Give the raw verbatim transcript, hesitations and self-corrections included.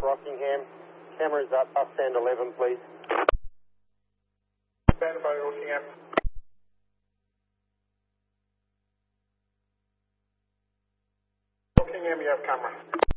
Rockingham. Cameras up, bus stand eleven, please. Stand by, Rockingham. Rockingham, you have camera.